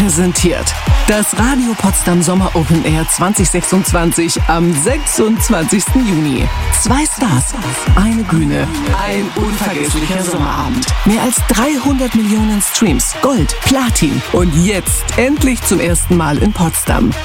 präsentiert das Radio Potsdam Sommer Open Air 2026 am 26. Juni. 2 Stars, eine Bühne, ein unvergesslicher Sommerabend. Mehr als 300 Millionen Streams, Gold, Platin und jetzt endlich zum ersten Mal in Potsdam.